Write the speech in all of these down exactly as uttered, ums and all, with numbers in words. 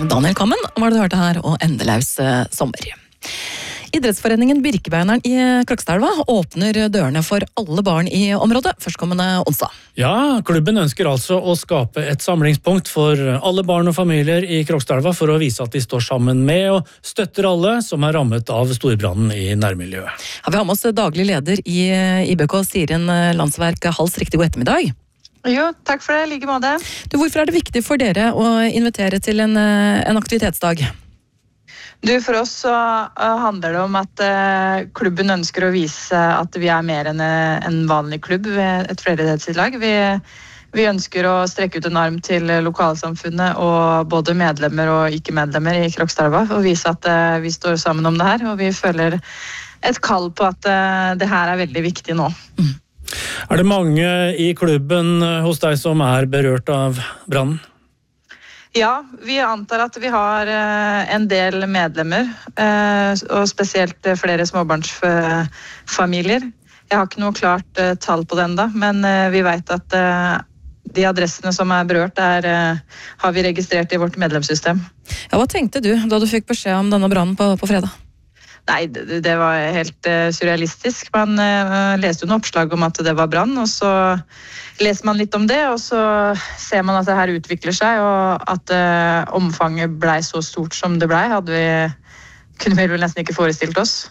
Daniel Kammen var det du hørte her, og Endelaus sommer. Idrettsforeningen Birkebeineren i Krokstadelva åpner dørene for alle barn i området førstkommende onsdag. Ja, klubben ønsker altså å skape et samlingspunkt for alle barn og familier i Krokstadelva for å vise at de står sammen med og støtter alle som er rammet av storbrannen i nærmiljøet. Ja, vi har med oss daglig leder i I B K, Siren Landsverk Hals. Riktig god ettermiddag. Jo, takk for det, like måte. Du, hvorfor er det viktig for dere å invitere til en, en aktivitetsdag? Du, For oss så uh, handler det om at uh, klubben ønsker å vise at vi er mer enn en vanlig klubb ved et fleridrettslag. Vi, vi ønsker å strekke ut en arm til lokalsamfunnet og både medlemmer og ikke-medlemmer i Krokstadelva og vise at uh, vi står sammen om det her, og vi føler et kall på at uh, det her er veldig viktig nå. Mm. Er det mange i klubben hos deg som er berørt av brannen? Ja, vi antar at vi har en del medlemmer, og spesielt flere småbarnsfamilier. Jeg har ikke noe klart tall på det enda, men vi vet at de adressene som er berørt er, har vi registrert i vårt medlemssystem. Ja, hva tenkte du da du fikk beskjed om denne brannen på, på fredag? Nei, det, det var helt uh, surrealistisk. Man uh, leste jo noen oppslag om at det var brann, og så leser man litt om det, og så ser man at det her utvikler seg, og at uh, omfanget ble så stort som det ble, hadde vi, kunne vi vel nesten ikke forestilt oss.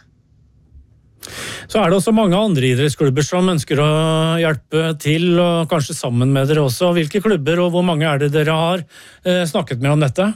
Så er det også mange andre idrettsklubber som ønsker å hjelpe til, og kanskje sammen med dere også. Hvilke klubber og hvor mange er det dere har uh, snakket med om dette?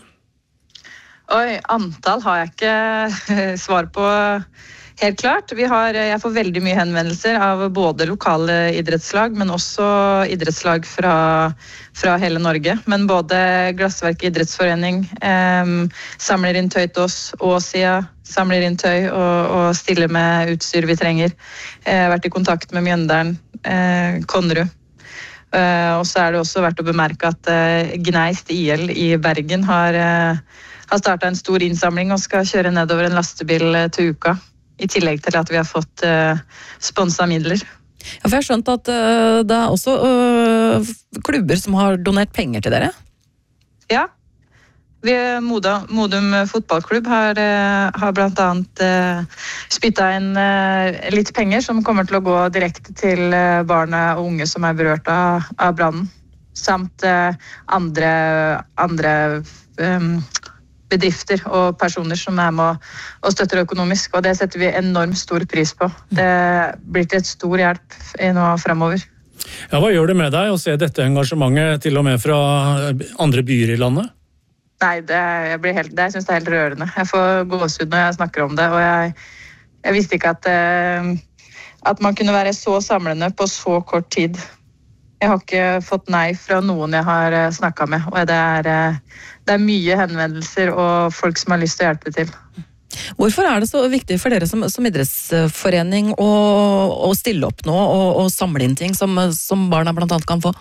Oi, antall har jeg ikke svar på helt klart. Vi har, jeg får veldig mye henvendelser av både lokale idrettslag, men også idrettslag fra, fra hele Norge. Men både Glassverk idrettsforening eh, samler inn tøy til oss, Åsia samler inn tøy og, og stiller med utstyr vi trenger. Jeg har vært i kontakt med Mjøndalen, eh, Konnerud. Uh, og så er det også verdt å bemerke at uh, Gneist I L i Bergen har, uh, har startet en stor innsamling og skal kjøre nedover en lastebil uh, til uka, i tillegg til at vi har fått uh, sponset midler. Ja, for jeg har skjønt at uh, det er også uh, klubber som har donert penger til dere? Ja. Vi, Moda, Modum fotballklubb har, har blant annet uh, spyttet inn uh, litt penger som kommer til å gå direkte til uh, barn og unge som er berørt av, av brannen, samt uh, andre, andre um, bedrifter og personer som er med og, og støtter økonomisk, og det setter vi enormt stor pris på. Det blir til et stor hjelp nå fremover. Ja, hva gjør det med deg å se dette engasjementet til og med fra andre byer i landet? Nei, det, jeg, blir helt, det, jeg synes det er helt rørende. Jeg får gåsehud når jeg snakker om det, og jeg, jeg visste ikke at, uh, at man kunne være så samlende på så kort tid. Jeg har ikke fått nei fra noen jeg har uh, snakket med, og det er, uh, det er mye henvendelser og folk som har lyst til å hjelpe til. Hvorfor er det så viktig for dere som, som idrettsforening å, å stille opp nå og, og samle inn ting som, som barna blant annet kan få?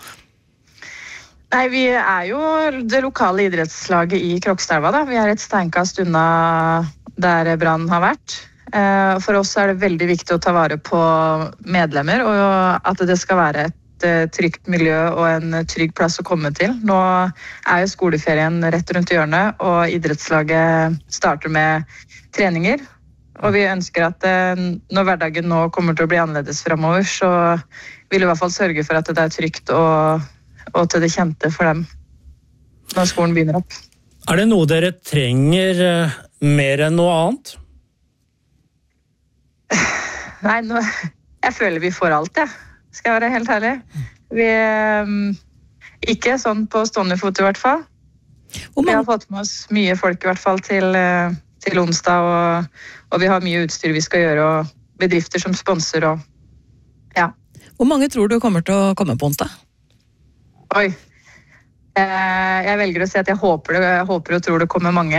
Nei, vi er jo det lokale idrettslaget i Krokstadelva, da. Vi er et steinkast unna der brannen har vært. For oss er det veldig viktig å ta vare på medlemmer, og at det skal være et trygt miljø og en trygg plass å komme til. Nå er jo skoleferien rett rundt hjørnet, og idrettslaget starter med treninger. Og vi ønsker at når hverdagen nå kommer til å bli annerledes fremover, så vil vi i hvert fall sørge for at det er trygt og og til det kjente for dem når skolen begynner opp. Er det noe dere trenger mer enn noe annet? Nei, nå, jeg føler vi får alt, jeg. Skal jeg være helt ærlig. Vi, ikke sånn på stående fot i hvert fall. Vi har fått med oss mye folk i hvert fall til, til onsdag, og, og vi har mye utstyr vi skal gjøre, og bedrifter som sponser. Og, ja. Hvor mange tror du kommer til å komme på onsdag? Oi, jeg velger å si at jeg håper, det, jeg håper og tror det kommer mange.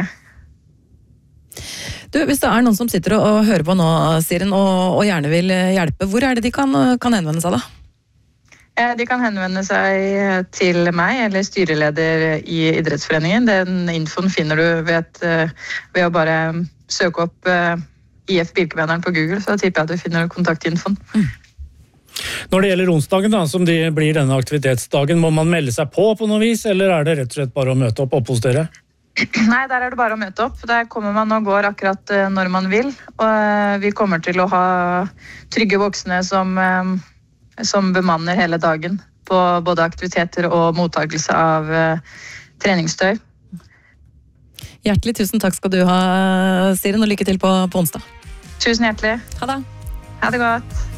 Du, hvis det er noen som sitter og, og hører på nå, Siren, og, og gjerne vil hjelpe, hvor er det de kan, kan henvende seg da? De kan henvende seg til meg eller styreleder i idrettsforeningen. Den infoen finner du ved, ved å bare søke opp I F Birkebeineren på Google, så tipper jeg at du finner kontaktinfoen. Mm. Når det gjelder onsdagen, da, som de blir denne aktivitetsdagen, må man melde seg på på noe vis, eller er det rett og slett bare å møte opp opp hos dere? Nei, der er det bare å møte opp. Der kommer man og går akkurat når man vil. Og vi kommer til å ha trygge voksne som, som bemanner hele dagen på både aktiviteter og mottagelse av treningstøy. Hjertelig tusen takk skal du ha, Siren, og lykke til på, på onsdag. Tusen hjertelig. Ha det. Ha det godt.